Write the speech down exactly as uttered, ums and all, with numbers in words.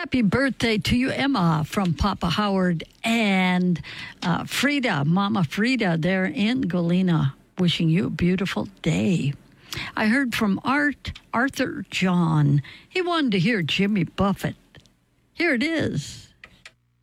Happy birthday to you, Emma, from Papa Howard and uh, Frida, Mama Frida, there in Galena, wishing you a beautiful day. I heard from Art Arthur John. He wanted to hear Jimmy Buffett. Here it is.